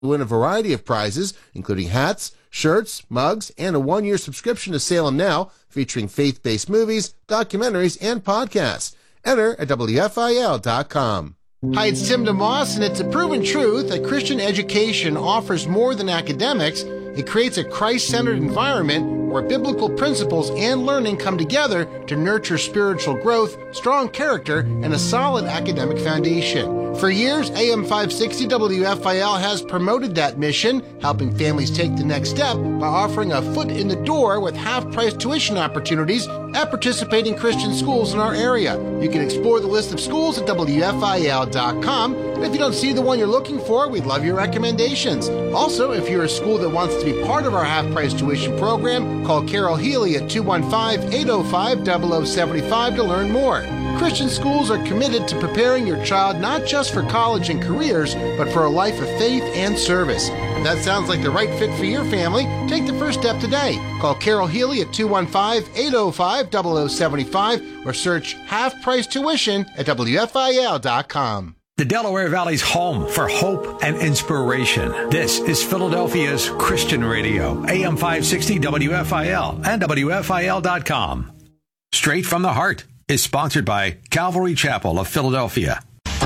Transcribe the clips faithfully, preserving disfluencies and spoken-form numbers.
win a variety of prizes, including hats, shirts, mugs, and a one-year subscription to Salem Now, featuring faith-based movies, documentaries, and podcasts. Enter at W F I L dot com. Hi, it's Tim DeMoss, and it's a proven truth that Christian education offers more than academics. It creates a Christ-centered environment where biblical principles and learning come together to nurture spiritual growth, strong character, and a solid academic foundation. For years, A M five sixty W F I L has promoted that mission, helping families take the next step by offering a foot in the door with half-price tuition opportunities at participating Christian schools in our area. You can explore the list of schools at W F I L dot com. And if you don't see the one you're looking for, we'd love your recommendations. Also, if you're a school that wants to be part of our half-price tuition program, call Carol Healy at two one five, eight oh five, zero zero seven five to learn more. Christian schools are committed to preparing your child not just for college and careers, but for a life of faith and service. If that sounds like the right fit for your family, take the first step today. Call Carol Healy at two one five, eight oh five, zero zero seven five or search half-price tuition at W F I L dot com. The Delaware Valley's home for hope and inspiration. This is Philadelphia's Christian Radio, A M five sixty W F I L and W F I L dot com. Straight from the Heart is sponsored by Calvary Chapel of Philadelphia.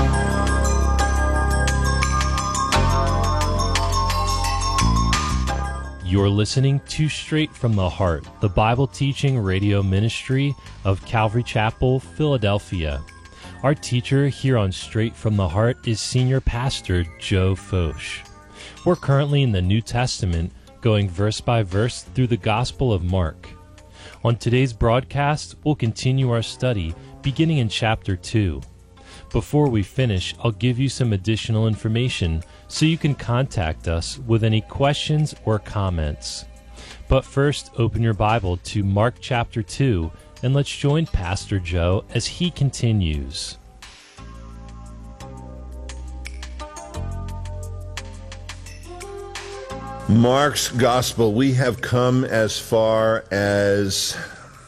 You're listening to Straight from the Heart, the Bible teaching radio ministry of Calvary Chapel, Philadelphia. Our teacher here on Straight from the Heart is Senior Pastor Joe Focht. We're currently in the New Testament, going verse by verse through the Gospel of Mark. On today's broadcast, we'll continue our study beginning in chapter two. Before we finish, I'll give you some additional information so you can contact us with any questions or comments. But first, open your Bible to Mark chapter two, and let's join Pastor Joe as he continues. Mark's Gospel, we have come as far as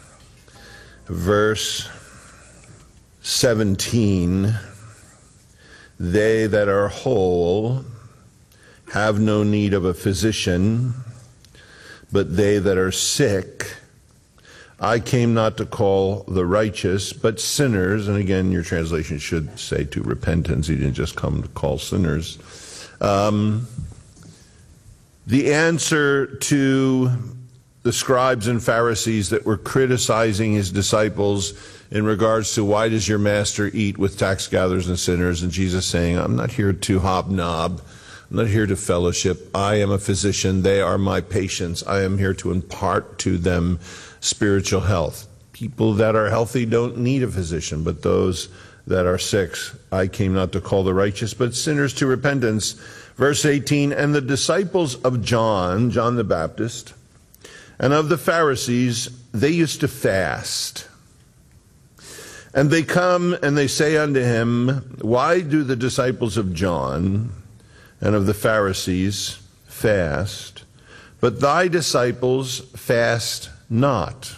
verse seventeen. They that are whole have no need of a physician, but they that are sick. I came not to call the righteous, but sinners. And again, your translation should say to repentance. He didn't just come to call sinners. Um, the answer to the scribes and Pharisees that were criticizing his disciples in regards to why does your master eat with tax gatherers and sinners, and Jesus saying, I'm not here to hobnob. I'm not here to fellowship. I am a physician. They are my patients. I am here to impart to them spiritual health. People that are healthy don't need a physician, but those that are sick, I came not to call the righteous, but sinners to repentance. Verse eighteen, and the disciples of John, John the Baptist, and of the Pharisees, they used to fast. And they come and they say unto him, why do the disciples of John and of the Pharisees fast, but thy disciples fast not?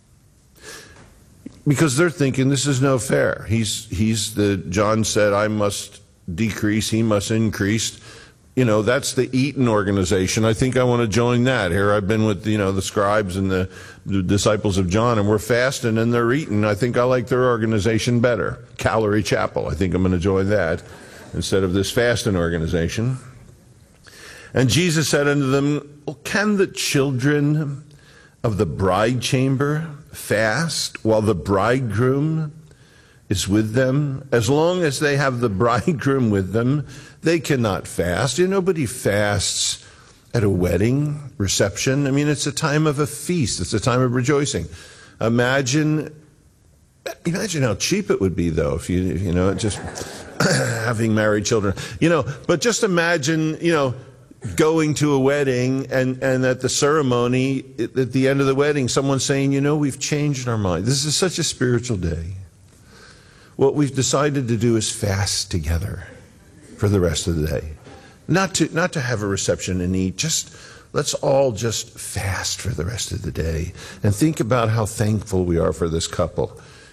Because they're thinking this is no fair. He's he's the John said, I must decrease, he must increase. You know, that's the Eaton organization. I think I want to join that. Here I've been with, you know, the scribes and the, the disciples of John, and we're fasting and they're eating. I think I like their organization better. Calvary Chapel. I think I'm going to join that instead of this fasting organization. And Jesus said unto them, well, can the children of the bride chamber fast while the bridegroom is with them? As long as they have the bridegroom with them, they cannot fast. You know, nobody fasts at a wedding reception. I mean, it's a time of a feast. It's a time of rejoicing. Imagine, imagine how cheap it would be, though, if you, you know, just having married children. You know, but just imagine, you know, going to a wedding and, and at the ceremony, at the end of the wedding, someone saying, you know, we've changed our mind. This is such a spiritual day. What we've decided to do is fast together for the rest of the day. Not to not to have a reception and eat. Just let's all just fast for the rest of the day and think about how thankful we are for this couple.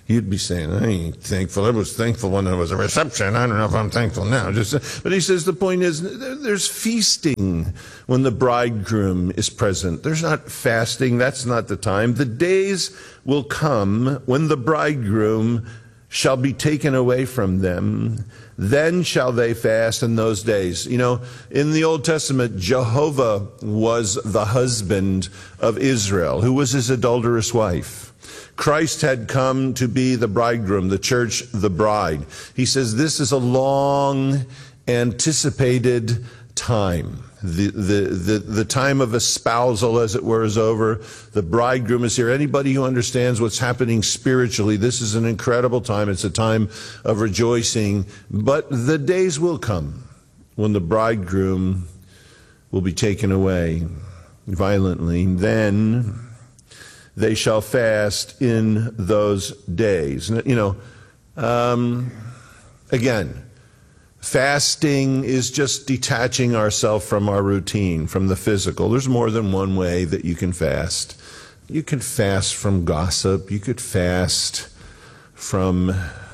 You'd be saying, I ain't thankful. I was thankful when there was a reception. I don't know if I'm thankful now. Just, but he says the point is there's feasting when the bridegroom is present. There's not fasting. That's not the time. The days will come when the bridegroom shall be taken away from them. Then shall they fast in those days. You know, in the Old Testament, Jehovah was the husband of Israel, who was his adulterous wife. Christ had come to be the bridegroom, the church, the bride. He says this is a long anticipated time. The, the, the, the time of espousal, as it were, is over. The bridegroom is here. Anybody who understands what's happening spiritually, this is an incredible time. It's a time of rejoicing. But the days will come when the bridegroom will be taken away violently. Then they shall fast in those days. You know, um, again, fasting is just detaching ourselves from our routine, from the physical. There's more than one way that you can fast. You could fast from gossip. You could fast from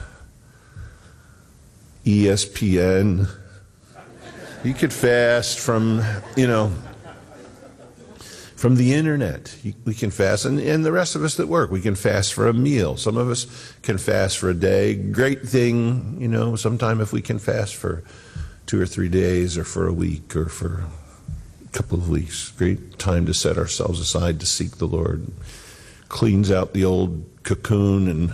E S P N. You could fast from, you know, from the internet. We can fast, and, and the rest of us that work, we can fast for a meal. Some of us can fast for a day. Great thing, you know, sometime if we can fast for two or three days or for a week or for a couple of weeks. Great time to set ourselves aside to seek the Lord. Cleans out the old cocoon and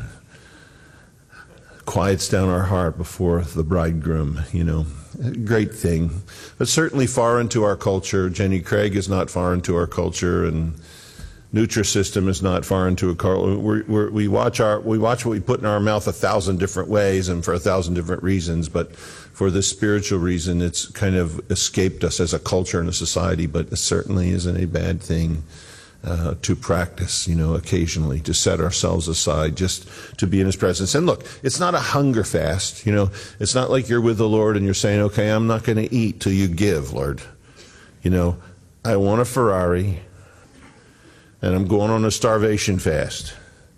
quiets down our heart before the bridegroom, you know. Great thing. But certainly far into our culture. Jenny Craig is not far into our culture, and Nutrisystem is not far into a culture. We're, we're, we watch our we watch what we put in our mouth a thousand different ways and for a thousand different reasons, but for this spiritual reason, it's kind of escaped us as a culture and a society, but it certainly isn't a bad thing. Uh, to practice, you know, occasionally, to set ourselves aside, just to be in his presence. And look, it's not a hunger fast, you know. It's not like you're with the Lord and you're saying, okay, I'm not going to eat till you give, Lord. You know, I want a Ferrari, and I'm going on a starvation fast.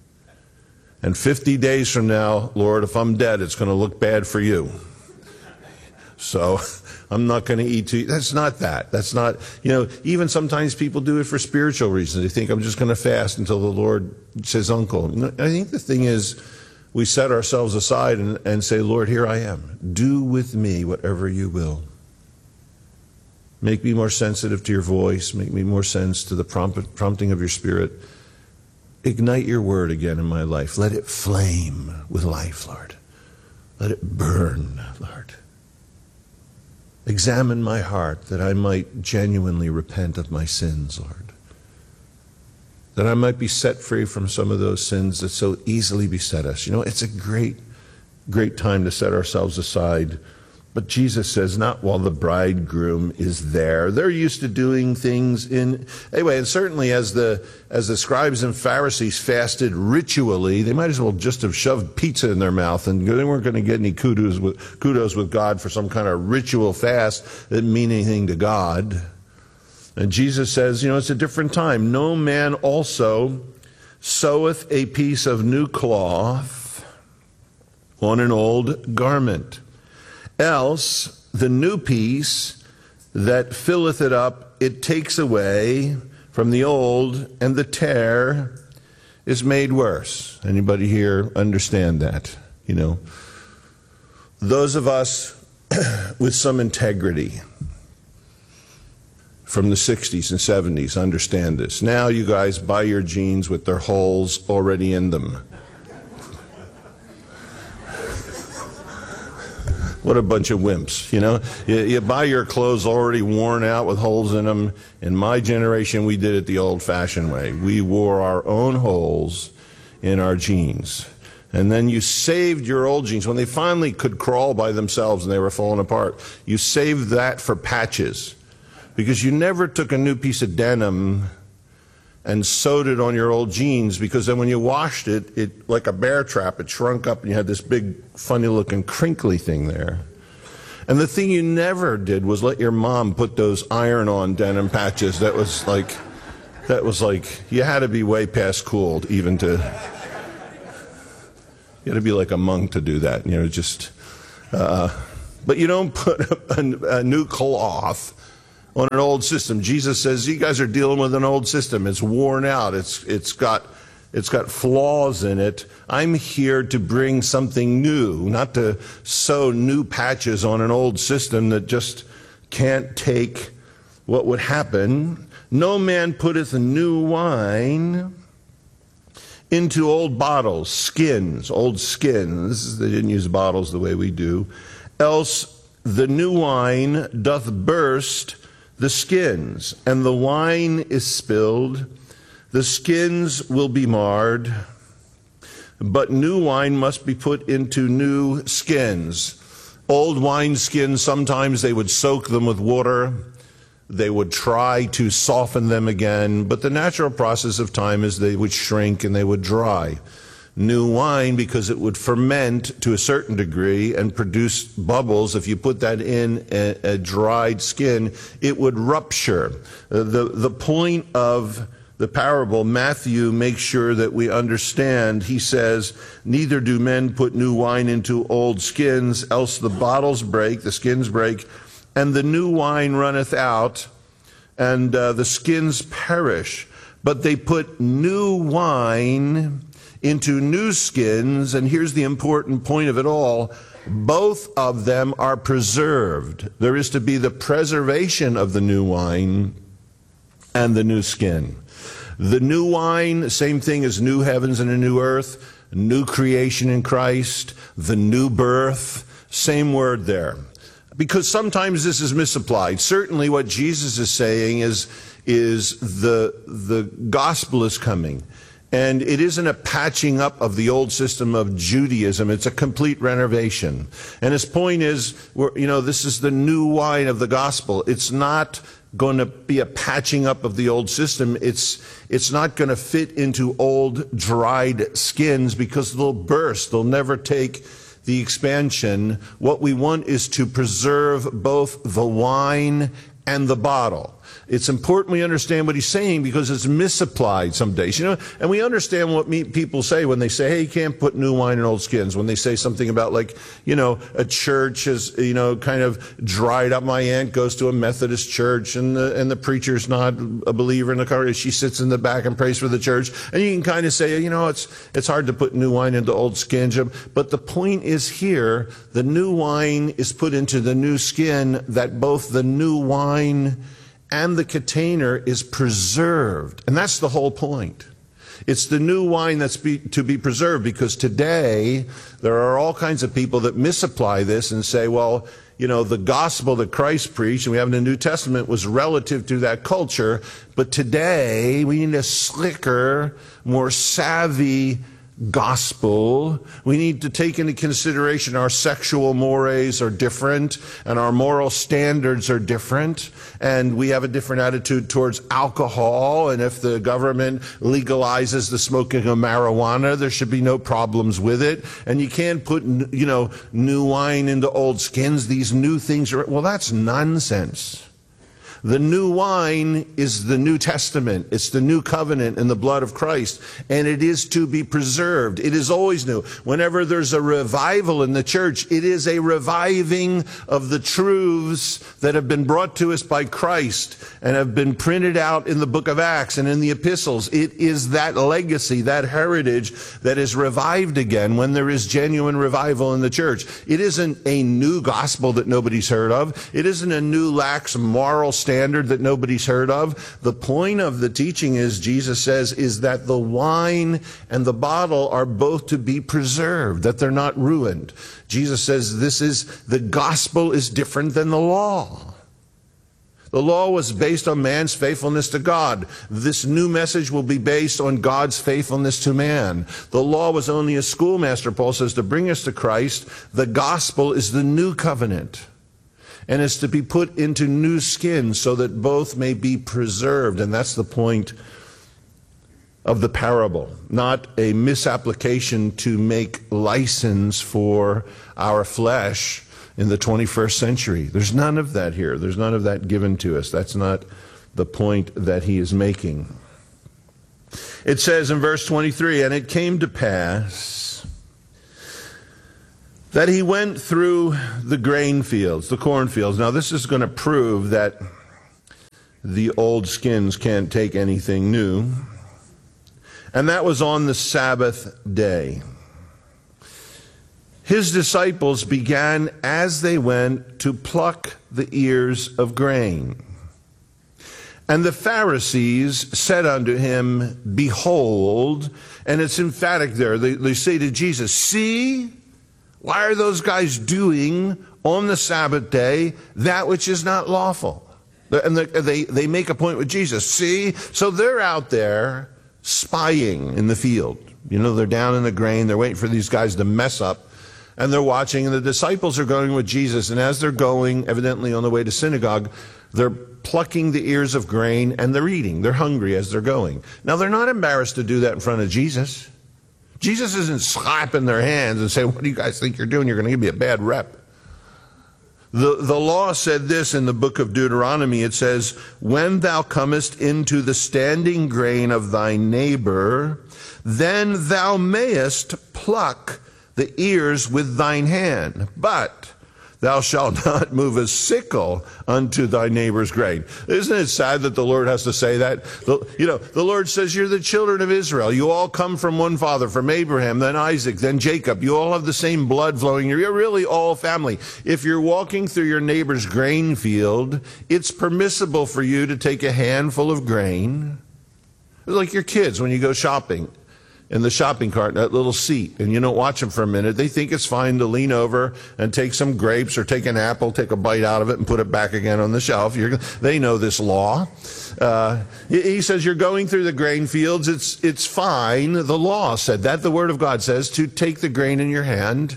And fifty days from now, Lord, if I'm dead, it's going to look bad for you. So I'm not going to eat too. That's not that. That's not, you know, even sometimes people do it for spiritual reasons. They think I'm just going to fast until the Lord says, Uncle. I think the thing is we set ourselves aside and, and say, Lord, here I am. Do with me whatever you will. Make me more sensitive to your voice. Make me more sense to the prompt, prompting of your Spirit. Ignite your word again in my life. Let it flame with life, Lord. Let it burn, Lord. Examine my heart that I might genuinely repent of my sins, Lord. That I might be set free from some of those sins that so easily beset us. You know, it's a great, great time to set ourselves aside. But Jesus says, not while the bridegroom is there. They're used to doing things in... Anyway, and certainly as the as the scribes and Pharisees fasted ritually, they might as well just have shoved pizza in their mouth, and they weren't going to get any kudos with, kudos with God for some kind of ritual fast that didn't mean anything to God. And Jesus says, you know, it's a different time. No man also seweth a piece of new cloth on an old garment. Else the new piece that filleth it up, it takes away from the old, and the tear is made worse. Anybody here understand that? You know, those of us with some integrity from the sixties and seventies understand this. Now you guys buy your jeans with their holes already in them. What a bunch of wimps, you know. You, you buy your clothes already worn out with holes in them. In my generation, we did it the old-fashioned way. We wore our own holes in our jeans. And then you saved your old jeans. When they finally could crawl by themselves and they were falling apart, you saved that for patches. Because you never took a new piece of denim and sewed it on your old jeans, because then when you washed it, it like a bear trap, it shrunk up and you had this big funny-looking crinkly thing there. And the thing you never did was let your mom put those iron-on denim patches. That was like, that was like, you had to be way past cool even to... You got to be like a monk to do that. You know, just. Uh, but you don't put a, a, a new cloth on an old system. Jesus says, you guys are dealing with an old system. It's worn out. It's it's got it's got flaws in it. I'm here to bring something new, not to sew new patches on an old system that just can't take what would happen. No man putteth a new wine into old bottles, skins, old skins. They didn't use bottles the way we do. Else the new wine doth burst the skins, and the wine is spilled. The skins will be marred, but new wine must be put into new skins. Old wine skins, sometimes they would soak them with water. They would try to soften them again, but the natural process of time is they would shrink and they would dry. New wine, because it would ferment to a certain degree and produce bubbles, if you put that in a, a dried skin, it would rupture. Uh, the, the point of the parable, Matthew makes sure that we understand. He says, neither do men put new wine into old skins, else the bottles break, the skins break, and the new wine runneth out, and uh, the skins perish. But they put new wine into new skins, and here's the important point of it all. Both of them are preserved. There is to be the preservation of the new wine and the new skin. The new wine, same thing as new heavens and a new earth, new creation in Christ, the new birth, same word there. Because sometimes this is misapplied. Certainly what Jesus is saying is, is the, the gospel is coming. And it isn't a patching up of the old system of Judaism. It's a complete renovation. And his point is, we're, you know, this is the new wine of the gospel. It's not going to be a patching up of the old system. It's, it's not going to fit into old dried skins because they'll burst. They'll never take the expansion. What we want is to preserve both the wine and the bottle. It's important we understand what he's saying because it's misapplied some days, you know, and we understand what me, people say when they say, hey, you can't put new wine in old skins. When they say something about, like, you know, a church is, you know, kind of dried up. My aunt goes to a Methodist church and the, and the preacher's not a believer in the car. She sits in the back and prays for the church. And you can kind of say, you know, it's, it's hard to put new wine into old skins. But the point is here, the new wine is put into the new skin, that both the new wine and the container is preserved. And that's the whole point. It's the new wine that's be, to be preserved, because today there are all kinds of people that misapply this and say, well, you know, the gospel that Christ preached, and we have in the New Testament, was relative to that culture. But today we need a slicker, more savvy gospel. We need to take into consideration our sexual mores are different and our moral standards are different, and we have a different attitude towards alcohol. And if the government legalizes the smoking of marijuana, there should be no problems with it. And you can't put, you know, new wine into old skins. These new things are, well, that's nonsense. The new wine is the New Testament. It's the new covenant in the blood of Christ, and it is to be preserved. It is always new. Whenever there's a revival in the church, it is a reviving of the truths that have been brought to us by Christ and have been printed out in the book of Acts and in the epistles. It is that legacy, that heritage that is revived again when there is genuine revival in the church. It isn't a new gospel that nobody's heard of. It isn't a new lax moral standard standard that nobody's heard of. The point of the teaching is, Jesus says, is that the wine and the bottle are both to be preserved, that they're not ruined. Jesus says this is, the gospel is different than the law. The law was based on man's faithfulness to God. This new message will be based on God's faithfulness to man. The law was only a schoolmaster, Paul says, to bring us to Christ. The gospel is the new covenant, and is to be put into new skin so that both may be preserved. And that's the point of the parable, not a misapplication to make license for our flesh in the twenty-first century. There's none of that here. There's none of that given to us. That's not the point that he is making. It says in verse twenty-three, and it came to pass that he went through the grain fields, the cornfields. Now, this is going to prove that the old skins can't take anything new. And that was on the Sabbath day. His disciples began as they went to pluck the ears of grain. And the Pharisees said unto him, Behold, and it's emphatic there. They, they say to Jesus, See, why are those guys doing on the Sabbath day that which is not lawful? And they, they make a point with Jesus. See? So they're out there spying in the field. You know, they're down in the grain. They're waiting for these guys to mess up. And they're watching. And the disciples are going with Jesus. And as they're going, evidently on the way to synagogue, they're plucking the ears of grain and they're eating. They're hungry as they're going. Now, they're not embarrassed to do that in front of Jesus. Jesus isn't slapping their hands and saying, What do you guys think you're doing? You're going to give me a bad rep. The, the law said this in the book of Deuteronomy. It says, When thou comest into the standing grain of thy neighbor, then thou mayest pluck the ears with thine hand, but thou shalt not move a sickle unto thy neighbor's grain. Isn't it sad that the Lord has to say that? The, you know, the Lord says, you're the children of Israel. You all come from one father, from Abraham, then Isaac, then Jacob. You all have the same blood flowing. You're really all family. If you're walking through your neighbor's grain field, it's permissible for you to take a handful of grain. It's like your kids when you go shopping. In the shopping cart, that little seat, and you don't watch them for a minute, they think it's fine to lean over and take some grapes or take an apple, take a bite out of it and put it back again on the shelf. You're, they know this law. Uh, he says you're going through the grain fields. It's, it's fine. The law said that. The Word of God says to take the grain in your hand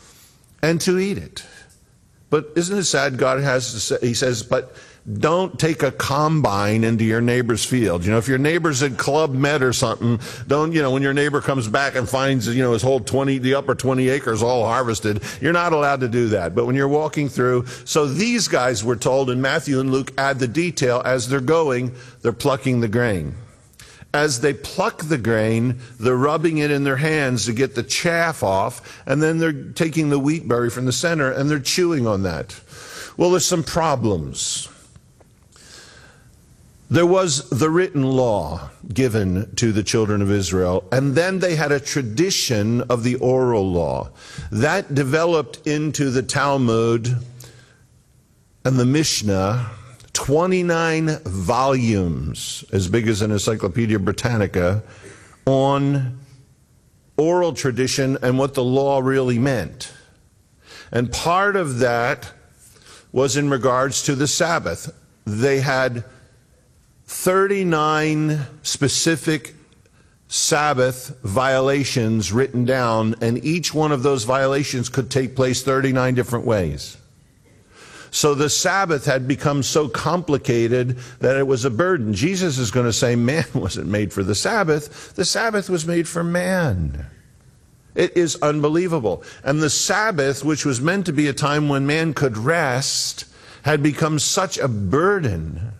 and to eat it. But isn't it sad God has to say, he says, but don't take a combine into your neighbor's field. You know, if your neighbor's at Club Med or something, don't, you know, when your neighbor comes back and finds, you know, his whole twenty, the upper twenty acres all harvested, you're not allowed to do that. But when you're walking through, so these guys were told, and Matthew and Luke add the detail, as they're going, they're plucking the grain. As they pluck the grain, they're rubbing it in their hands to get the chaff off, and then they're taking the wheat berry from the center and they're chewing on that. Well, there's some problems. There was the written law given to the children of Israel, and then they had a tradition of the oral law. That developed into the Talmud and the Mishnah, twenty-nine volumes, as big as an Encyclopedia Britannica, on oral tradition and what the law really meant. And part of that was in regards to the Sabbath. They had thirty-nine specific Sabbath violations written down, and each one of those violations could take place thirty-nine different ways. So the Sabbath had become so complicated that it was a burden. Jesus is going to say man wasn't made for the Sabbath. The Sabbath was made for man. It is unbelievable. And the Sabbath, which was meant to be a time when man could rest, had become such a burden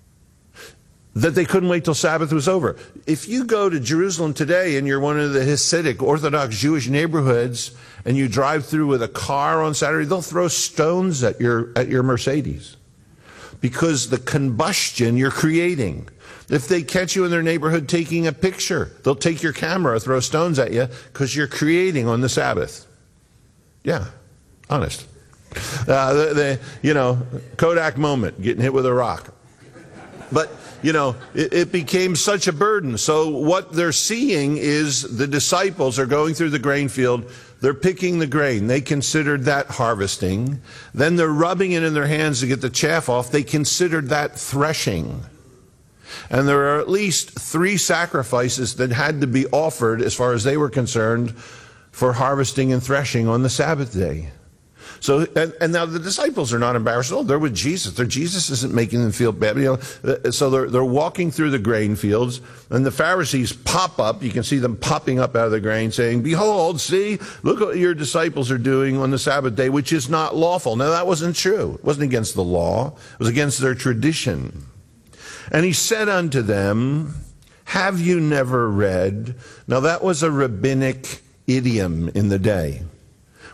that they couldn't wait till Sabbath was over. If you go to Jerusalem today and you're one of the Hasidic Orthodox Jewish neighborhoods and you drive through with a car on Saturday, they'll throw stones at your at your Mercedes because the combustion you're creating. If they catch you in their neighborhood taking a picture, they'll take your camera, throw stones at you because you're creating on the Sabbath. Yeah, honest. Uh, the, the you know Kodak moment, getting hit with a rock. But, you know, it, it became such a burden. So what they're seeing is the disciples are going through the grain field. They're picking the grain. They considered that harvesting. Then they're rubbing it in their hands to get the chaff off. They considered that threshing. And there are at least three sacrifices that had to be offered, as far as they were concerned, for harvesting and threshing on the Sabbath day. So, and, and now the disciples are not embarrassed. Oh, they're with Jesus. They're, Jesus isn't making them feel bad. You know, so they're, they're walking through the grain fields, and the Pharisees pop up. You can see them popping up out of the grain saying, behold, see, look what your disciples are doing on the Sabbath day, which is not lawful. Now, that wasn't true. It wasn't against the law. It was against their tradition. And he said unto them, have you never read? Now, that was a rabbinic idiom in the day.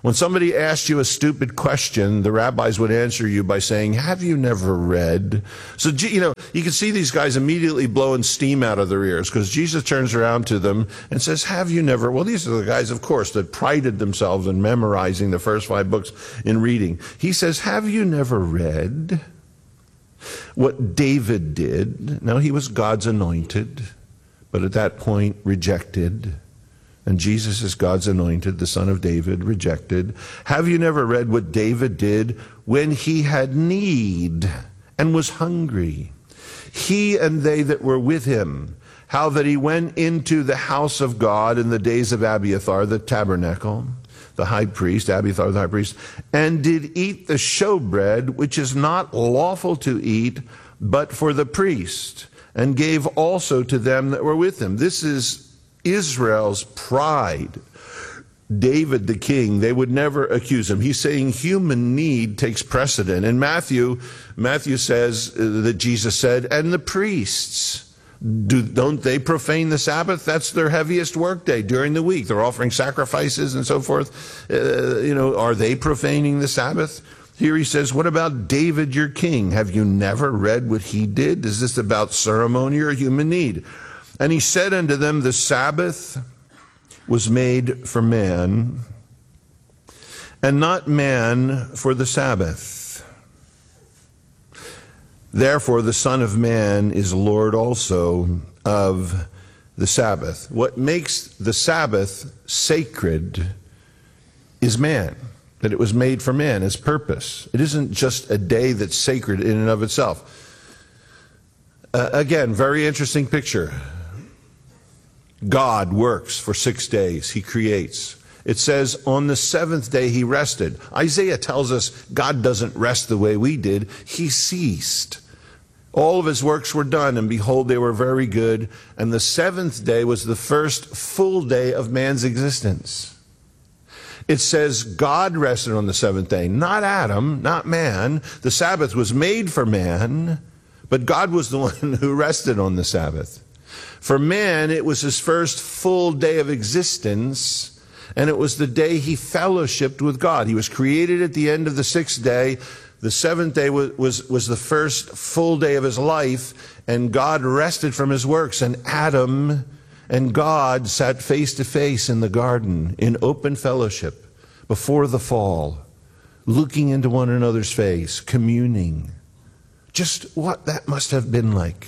When somebody asked you a stupid question, the rabbis would answer you by saying, have you never read? So, you know, you can see these guys immediately blowing steam out of their ears because Jesus turns around to them and says, have you never? Well, these are the guys, of course, that prided themselves in memorizing the first five books in reading. He says, have you never read what David did? Now, he was God's anointed, but at that point rejected. And Jesus is God's anointed, the son of David, rejected. Have you never read what David did when he had need and was hungry? He and they that were with him, how that he went into the house of God in the days of Abiathar, the tabernacle, the high priest, Abiathar the high priest, and did eat the showbread, which is not lawful to eat, but for the priest, and gave also to them that were with him. This is Israel's pride. David the king, they would never accuse him. He's saying human need takes precedent. In Matthew, Matthew says uh, that Jesus said, and the priests, do, don't they profane the Sabbath? That's their heaviest work day during the week. They're offering sacrifices and so forth. Uh, you know, are they profaning the Sabbath? Here he says, what about David your king? Have you never read what he did? Is this about ceremony or human need? And he said unto them, the Sabbath was made for man, and not man for the Sabbath. Therefore the Son of Man is Lord also of the Sabbath. What makes the Sabbath sacred is man, that it was made for man, its purpose. It isn't just a day that's sacred in and of itself. Uh, again, very interesting picture. God works for six days. He creates. It says on the seventh day he rested. Isaiah tells us God doesn't rest the way we did. He ceased. All of his works were done, and behold, they were very good. And the seventh day was the first full day of man's existence. It says God rested on the seventh day, not Adam, not man. The Sabbath was made for man, but God was the one who rested on the Sabbath. For man, it was his first full day of existence, and it was the day he fellowshiped with God. He was created at the end of the sixth day. The seventh day was, was, was the first full day of his life, and God rested from his works. And Adam and God sat face to face in the garden in open fellowship before the fall, looking into one another's face, communing. Just what that must have been like.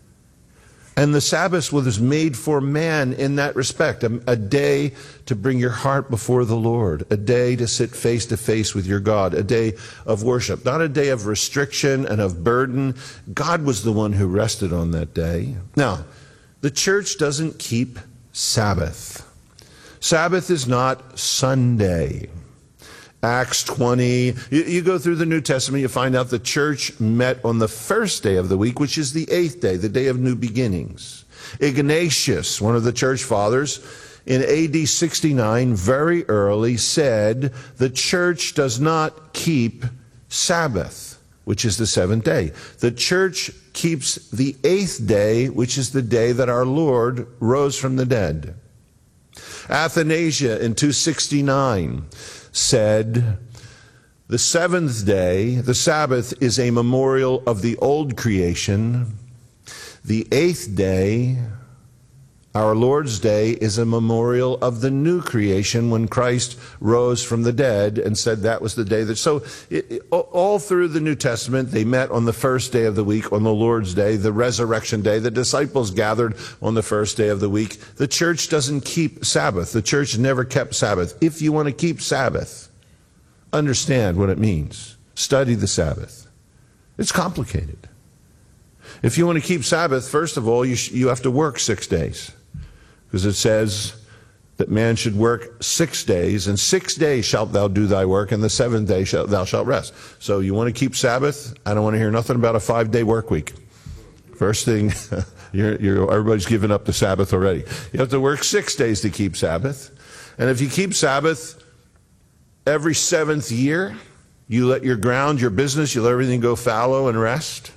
And the Sabbath was made for man in that respect, a, a day to bring your heart before the Lord, a day to sit face to face with your God, a day of worship, not a day of restriction and of burden. God was the one who rested on that day. Now, the church doesn't keep Sabbath. Sabbath is not Sunday. Acts twenty, you, you go through the New Testament, you find out the church met on the first day of the week, which is the eighth day, the day of new beginnings. Ignatius, one of the church fathers, in A D sixty-nine, very early, said the church does not keep Sabbath, which is the seventh day. The church keeps the eighth day, which is the day that our Lord rose from the dead. Athanasius in two sixty-nine said, the seventh day, the Sabbath, is a memorial of the old creation. The eighth day, our Lord's day, is a memorial of the new creation when Christ rose from the dead and said that was the day that... So it, it, all through the New Testament, they met on the first day of the week, on the Lord's day, the resurrection day. The disciples gathered on the first day of the week. The church doesn't keep Sabbath. The church never kept Sabbath. If you want to keep Sabbath, understand what it means. Study the Sabbath. It's complicated. If you want to keep Sabbath, first of all, you, sh- you have to work six days. Because it says that man should work six days, and six days shalt thou do thy work, and the seventh day shalt, thou shalt rest. So you want to keep Sabbath? I don't want to hear nothing about a five-day work week. First thing, you're, you're, everybody's given up the Sabbath already. You have to work six days to keep Sabbath. And if you keep Sabbath every seventh year, you let your ground, your business, you let everything go fallow and rest.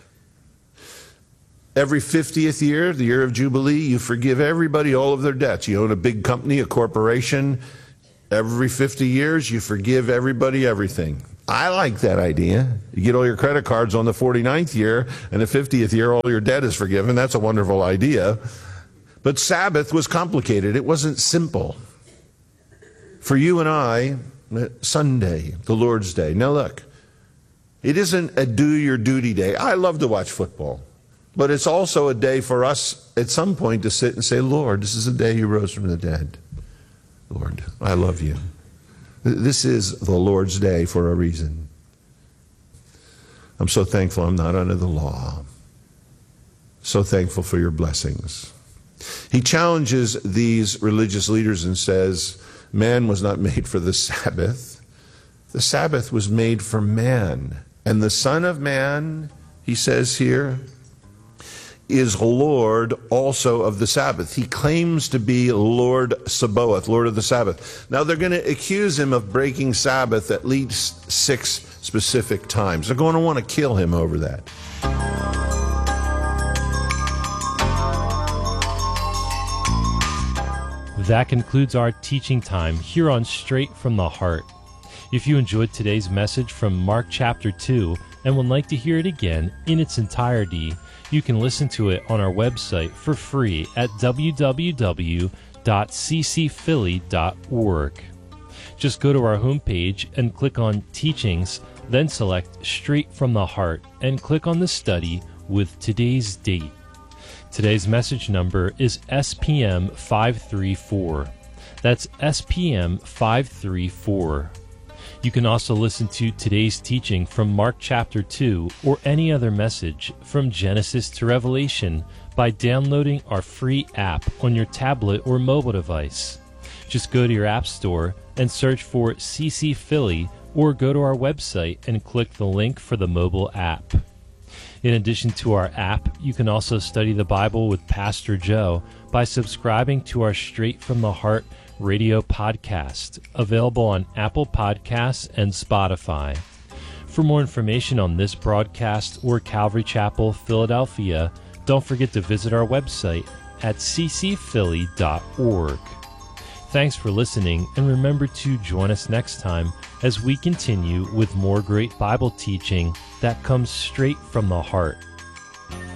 Every fiftieth year, the year of Jubilee, you forgive everybody all of their debts. You own a big company, a corporation, Every fifty years, you forgive everybody everything. I like that idea. You get all your credit cards on the forty-ninth year, and the fiftieth year, all your debt is forgiven. That's a wonderful idea. But Sabbath was complicated. It wasn't simple. For you and I, Sunday, the Lord's Day. Now look, it isn't a do your duty day. I love to watch football. But it's also a day for us at some point to sit and say, Lord, this is the day you rose from the dead. Lord, I love you. This is the Lord's day for a reason. I'm so thankful I'm not under the law. So thankful for your blessings. He challenges these religious leaders and says, man was not made for the Sabbath. The Sabbath was made for man. And the Son of Man, he says here, is Lord also of the Sabbath. He claims to be Lord Sabaoth, Lord of the Sabbath. Now they're going to accuse him of breaking Sabbath at least six specific times. They're going to want to kill him over that. That concludes our teaching time here on Straight from the Heart. If you enjoyed today's message from Mark chapter two and would like to hear it again in its entirety, you can listen to it on our website for free at w w w dot c c philly dot org. Just go to our homepage and click on Teachings, then select Straight from the Heart and click on the study with today's date. Today's message number is S P M five three four. That's S P M five three four. You can also listen to today's teaching from Mark chapter two or any other message from Genesis to Revelation by downloading our free app on your tablet or mobile device. Just go to your app store and search for C C Philly or go to our website and click the link for the mobile app. In addition to our app, you can also study the Bible with Pastor Joe by subscribing to our Straight from the Heart radio podcast, available on Apple Podcasts and Spotify. For more information on this broadcast or Calvary Chapel, Philadelphia, don't forget to visit our website at c c philly dot org. Thanks for listening, and remember to join us next time as we continue with more great Bible teaching that comes straight from the heart.